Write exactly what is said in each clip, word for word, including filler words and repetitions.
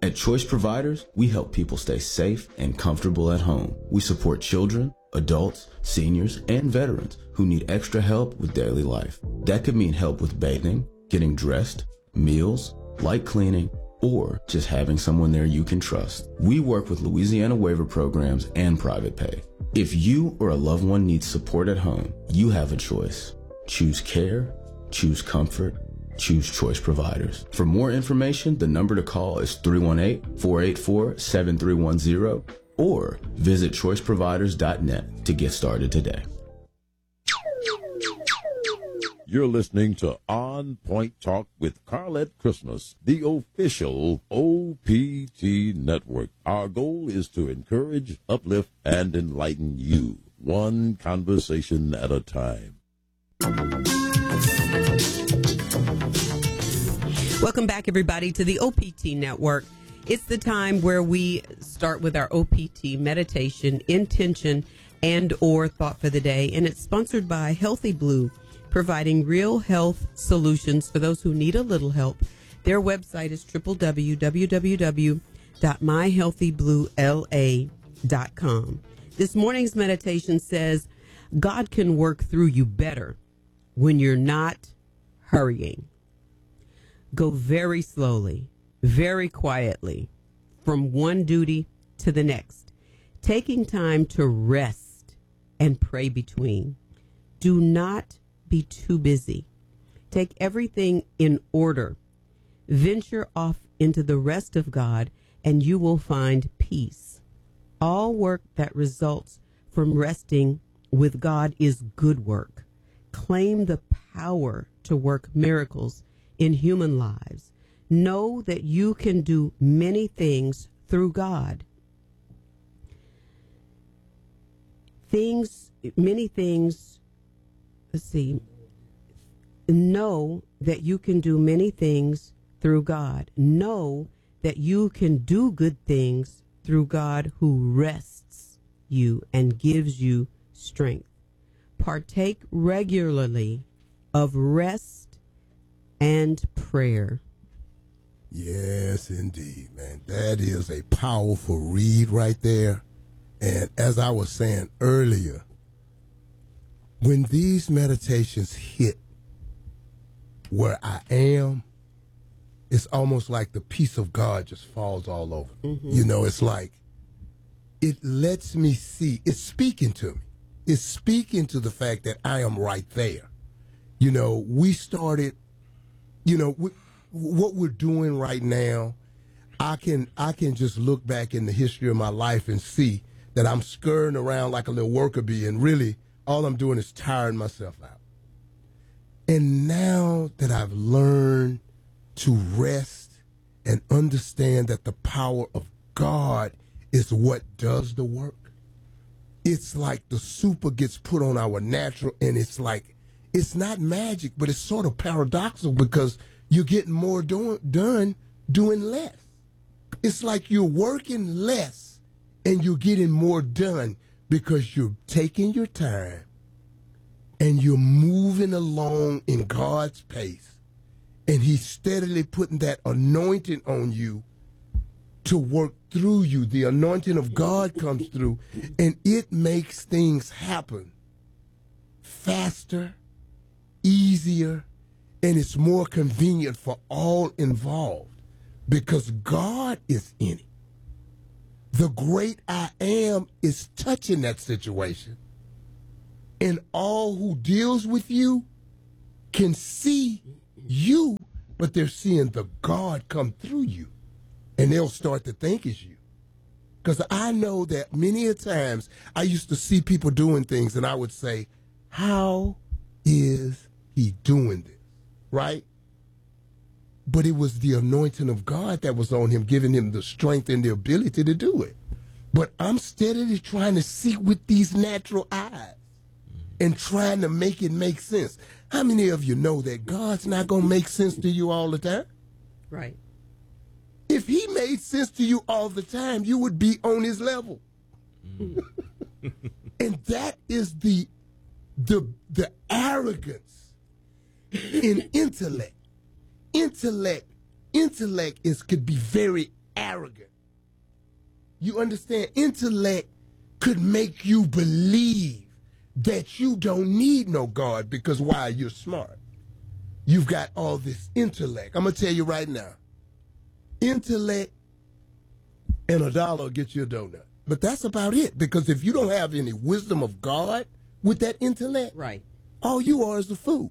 At Choice Providers, we help people stay safe and comfortable at home. We support children, adults, seniors, and veterans who need extra help with daily life. That could mean help with bathing, getting dressed, meals, light cleaning, or just having someone there you can trust. We work with Louisiana waiver programs and private pay. If you or a loved one needs support at home, you have a choice. Choose care, choose comfort, choose Choice Providers. For more information, the number to call is three one eight, four eight four, seven three one zero or visit choice providers dot net to get started today. You're listening to On Point Talk with Carlette Christmas, the official O P T network. Our goal is to encourage, uplift, and enlighten you, one conversation at a time. Welcome back, everybody, to the O P T Network. It's the time where we start with our O P T meditation, intention, and or thought for the day, and it's sponsored by Healthy Blue, providing real health solutions for those who need a little help. Their website is w w w dot my healthy blue l a dot com. This morning's meditation says, God can work through you better when you're not hurrying. Go very slowly, very quietly, from one duty to the next, taking time to rest and pray between. Do not be too busy. Take everything in order. Venture off into the rest of God, and you will find peace. All work that results from resting with God is good work. Claim the power to work miracles in human lives. Know that you can do many things through God. Things, many things, let's see. Know that you can do many things through God. Know that you can do good things through God who rests you and gives you strength. Partake regularly of rest and prayer. Yes, indeed, man. That is a powerful read right there. And as I was saying earlier, when these meditations hit where I am, it's almost like the peace of God just falls all over. Mm-hmm. You know, it's like it lets me see, it's speaking to me. It's speaking to the fact that I am right there. You know, we started You know, we, what we're doing right now, I can I can just look back in the history of my life and see that I'm scurrying around like a little worker bee, and really all I'm doing is tiring myself out. And now that I've learned to rest and understand that the power of God is what does the work, it's like the super gets put on our natural, and it's like, it's not magic, but it's sort of paradoxical because you're getting more do- done doing less. It's like you're working less and you're getting more done because you're taking your time and you're moving along in God's pace. And he's steadily putting that anointing on you to work through you. The anointing of God comes through and it makes things happen faster, easier, and it's more convenient for all involved because God is in it. The great I am is touching that situation. And all who deals with you can see you, but they're seeing the God come through you. And they'll start to think it's you. Because I know that many a times I used to see people doing things and I would say, how is he doing this? Right? But it was the anointing of God that was on him, giving him the strength and the ability to do it. But I'm steadily trying to see with these natural eyes and trying to make it make sense. How many of you know that God's not going to make sense to you all the time? Right. If he made sense to you all the time, you would be on his level. Mm. And that is the, the, the arrogance in intellect. Intellect, intellect is could be very arrogant. You understand? Intellect could make you believe that you don't need no God because why? You're smart. You've got all this intellect. I'm going to tell you right now. Intellect and a dollar will get you a donut. But that's about it. Because if you don't have any wisdom of God with that intellect, right, all you are is a fool.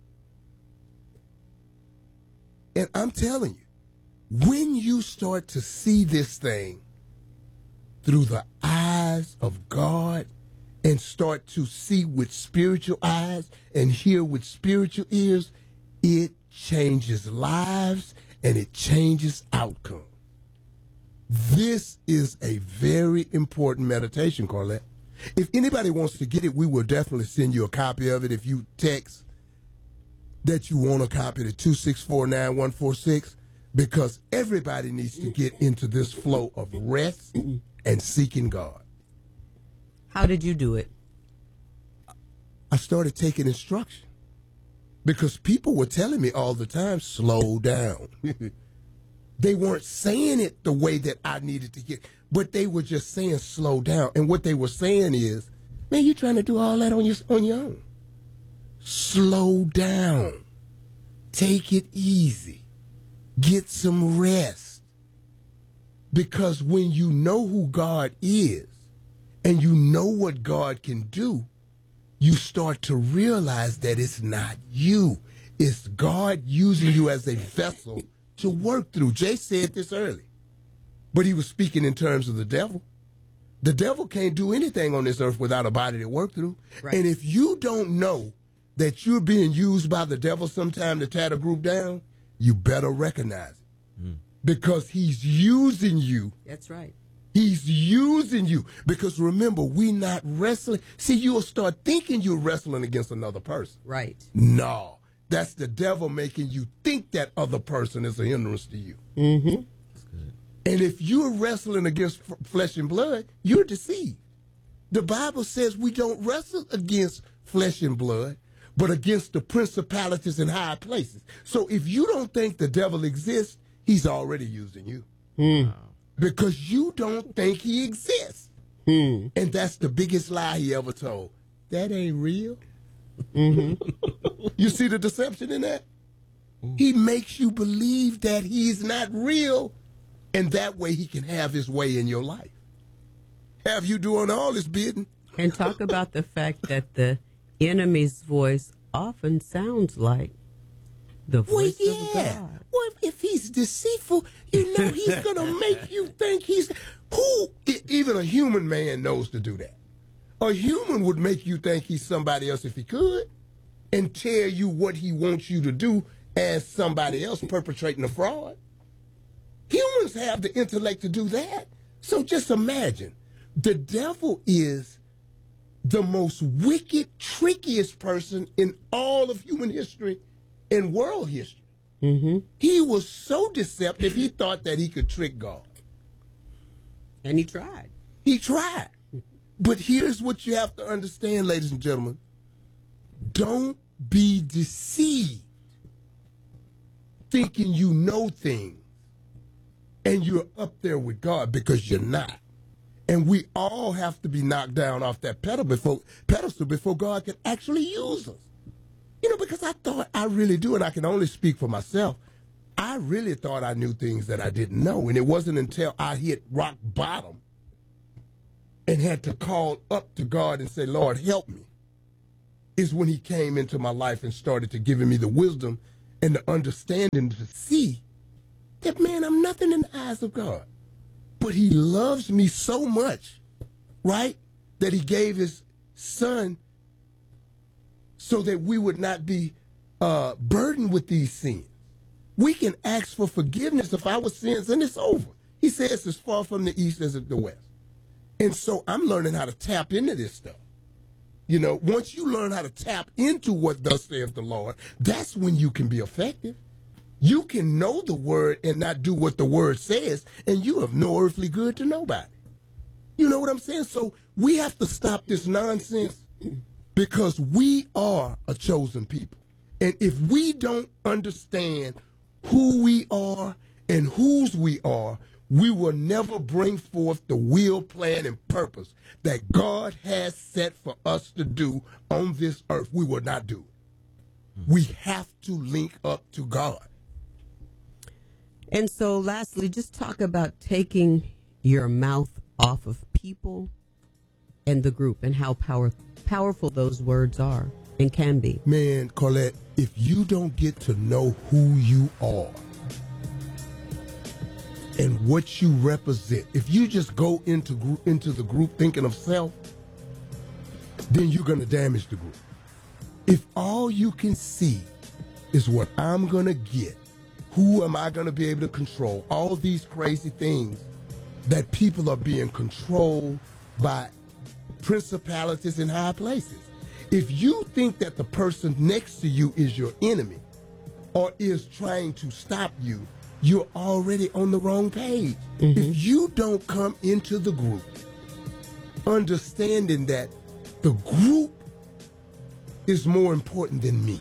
And I'm telling you, when you start to see this thing through the eyes of God and start to see with spiritual eyes and hear with spiritual ears, it changes lives and it changes outcome. This is a very important meditation, Carlette. If anybody wants to get it, we will definitely send you a copy of it. If you text that you want a copy to two six four nine one four six, because everybody needs to get into this flow of rest and seeking God. How did you do it? I started taking instruction because people were telling me all the time, slow down. They weren't saying it the way that I needed to get, but they were just saying slow down. And what they were saying is, man, you're trying to do all that on your, on your own. Slow down. Take it easy. Get some rest. Because when you know who God is and you know what God can do, you start to realize that it's not you. It's God using you as a vessel to work through. Jay said this early, but he was speaking in terms of the devil. The devil can't do anything on this earth without a body to work through. Right. And if you don't know that you're being used by the devil sometime to tear the group down, you better recognize it. Mm. Because he's using you. That's right. He's using you. Because remember, we not wrestling. See, you'll start thinking you're wrestling against another person. Right. No. That's the devil making you think that other person is a hindrance to you. Mm-hmm. That's good. And if you're wrestling against f- flesh and blood, you're deceived. The Bible says we don't wrestle against flesh and blood, but against the principalities in high places. So if you don't think the devil exists, he's already using you. Mm. Because you don't think he exists. Mm. And that's the biggest lie he ever told. That ain't real. Mm-hmm. You see the deception in that? He makes you believe that he's not real, and that way he can have his way in your life. Have you doing all this bidding? And talk about the fact that the enemy's voice often sounds like the voice well, yeah. of God. Well, if he's deceitful, you know he's going to make you think he's... Who? Even a human man knows to do that. A human would make you think he's somebody else if he could and tell you what he wants you to do as somebody else perpetrating a fraud. Humans have the intellect to do that. So just imagine, the devil is the most wicked, trickiest person in all of human history and world history. Mm-hmm. He was so deceptive, he thought that he could trick God. And he tried. He tried. But here's what you have to understand, ladies and gentlemen. Don't be deceived thinking you know things and you're up there with God, because you're not. And we all have to be knocked down off that pedal before, pedestal before God can actually use us. You know, because I thought I really do, and I can only speak for myself. I really thought I knew things that I didn't know. And it wasn't until I hit rock bottom and had to call up to God and say, Lord, help me, is when he came into my life and started to giving me the wisdom and the understanding to see that, man, I'm nothing in the eyes of God. But he loves me so much, right, that he gave his son so that we would not be uh, burdened with these sins. We can ask for forgiveness of our sins, and it's over. He says it's as far from the east as the west. And so I'm learning how to tap into this stuff. You know, once you learn how to tap into what thus saith the Lord, that's when you can be effective. You can know the word and not do what the word says, and you have no earthly good to nobody. You know what I'm saying? So we have to stop this nonsense, because we are a chosen people. And if we don't understand who we are and whose we are, we will never bring forth the will, plan, and purpose that God has set for us to do on this earth. We will not do it. We have to link up to God. And so, lastly, just talk about taking your mouth off of people and the group and how power, powerful those words are and can be. Man, Carlette, if you don't get to know who you are and what you represent, if you just go into group, into the group thinking of self, then you're going to damage the group. If all you can see is what I'm going to get, who am I going to be able to control, all these crazy things that people are being controlled by principalities in high places. If you think that the person next to you is your enemy or is trying to stop you, you're already on the wrong page. Mm-hmm. If you don't come into the group understanding that the group is more important than me,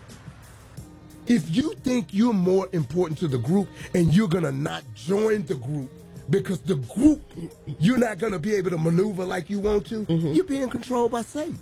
if you think you're more important to the group and you're going to not join the group because the group, you're not going to be able to maneuver like you want to, mm-hmm. you're being controlled by Satan.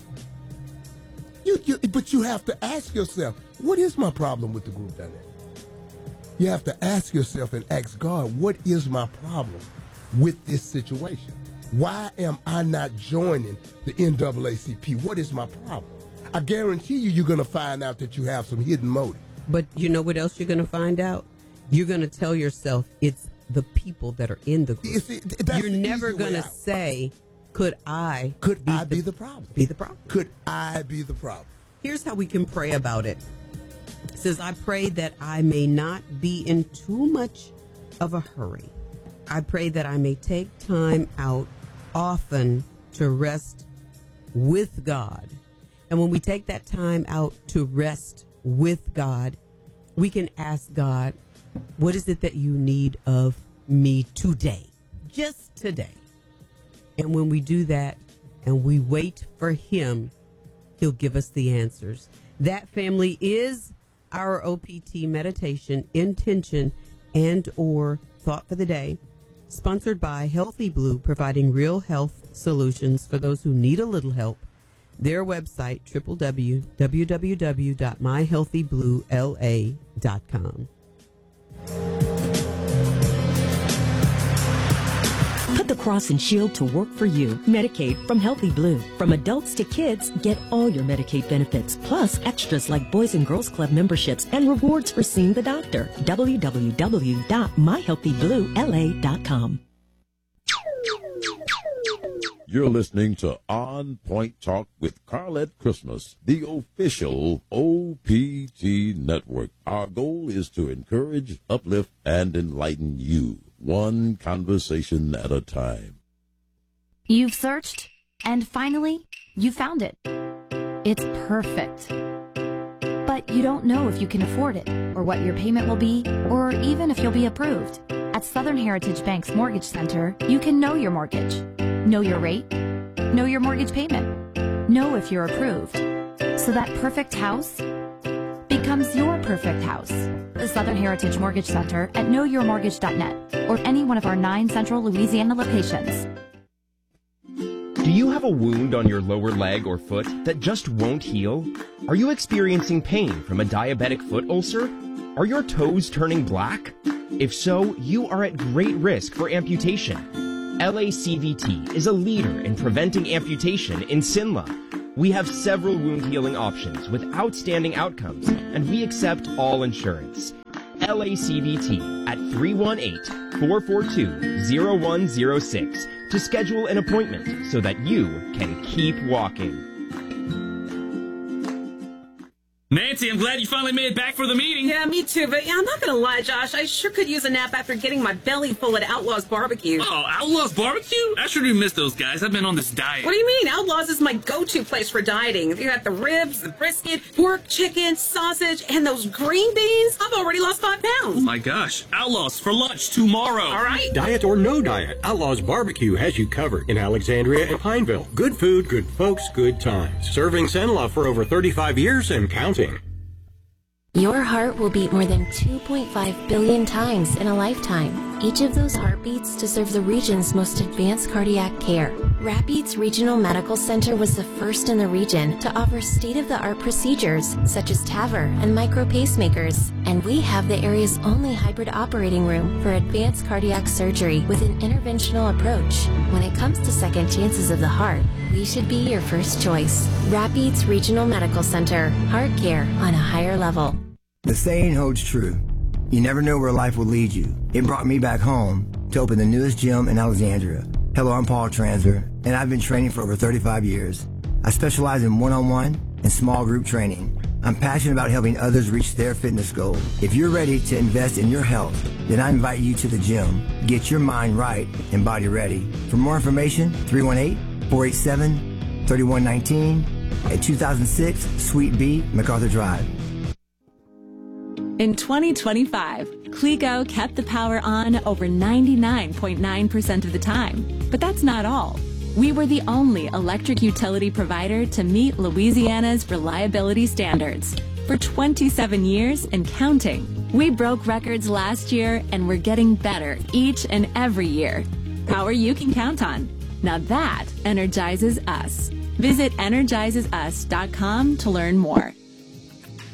You, you, but you have to ask yourself, what is my problem with the group dynamic? You have to ask yourself and ask God, what is my problem with this situation? Why am I not joining the N double A C P? What is my problem? I guarantee you, you're going to find out that you have some hidden motive. But you know what else you're going to find out? You're going to tell yourself it's the people that are in the group. See, you're never going to say, could I Could be I the, be the problem? Be the problem. Could I be the problem? Here's how we can pray about it. It says, I pray that I may not be in too much of a hurry. I pray that I may take time out often to rest with God. And when we take that time out to rest with God, we can ask God, what is it that you need of me today? Just today. And when we do that and we wait for him, he'll give us the answers. That, family, is our O P T meditation, intention, and or thought for the day, sponsored by Healthy Blue, providing real health solutions for those who need a little help. Their website, w w w w w dot my healthy blue l a dot com. Put the Cross and Shield to work for you. Medicaid from Healthy Blue. From adults to kids, get all your Medicaid benefits, plus extras like Boys and Girls Club memberships and rewards for seeing the doctor. w w w dot my healthy blue l a dot com. You're listening to On Point Talk with Carlette Christmas, the official O P T network. Our goal is to encourage, uplift, and enlighten you, one conversation at a time. You've searched, and finally, you found it. It's perfect. But you don't know if you can afford it, or what your payment will be, or even if you'll be approved. At Southern Heritage Bank's Mortgage Center, you can know your mortgage, know your rate, know your mortgage payment, know if you're approved. So that perfect house becomes your perfect house. The Southern Heritage Mortgage Center at know your mortgage dot net or any one of our nine central Louisiana locations. Do you have a wound on your lower leg or foot that just won't heal? Are you experiencing pain from a diabetic foot ulcer? Are your toes turning black? If so, you are at great risk for amputation. L A C V T is a leader in preventing amputation in Sinla. We have several wound healing options with outstanding outcomes, and we accept all insurance. L A C V T at three one eight, four four two, zero one zero six to schedule an appointment so that you can keep walking. Nancy, I'm glad you finally made it back for the meeting. Yeah, me too. But yeah, I'm not going to lie, Josh. I sure could use a nap after getting my belly full at Outlaws Barbecue. Oh, Outlaws Barbecue? I sure do miss those guys. I've been on this diet. What do you mean? Outlaws is my go-to place for dieting. You got the ribs, the brisket, pork, chicken, sausage, and those green beans. I've already lost five pounds. Oh, my gosh. Outlaws for lunch tomorrow. All right. Diet or no diet, Outlaws Barbecue has you covered in Alexandria and Pineville. Good food, good folks, good times. Serving Cenla for over thirty-five years and counting. Your heart will beat more than two point five billion times in a lifetime. each of those heartbeats to serve the region's most advanced cardiac care. Rapides Regional Medical Center was the first in the region to offer state-of-the-art procedures such as TAVR and micro pacemakers. And we have the area's only hybrid operating room for advanced cardiac surgery with an interventional approach. When it comes to second chances of the heart, we should be your first choice. Rapides Regional Medical Center. Heart care on a higher level. The saying holds true. You never know where life will lead you. It brought me back home to open the newest gym in Alexandria. Hello, I'm Paul Transfer, and I've been training for over thirty-five years. I specialize in one-on-one and small group training. I'm passionate about helping others reach their fitness goal. If you're ready to invest in your health, then I invite you to the gym. Get your mind right and body ready. For more information, three one eight, four eight seven, three one one nine at two thousand six Suite B, MacArthur Drive. In twenty twenty-five, Clego kept the power on over ninety-nine point nine percent of the time. But that's not all. We were the only electric utility provider to meet Louisiana's reliability standards. For twenty-seven years and counting. We broke records last year and we're getting better each and every year. Power you can count on. Now that energizes us. Visit energizes us dot com to learn more.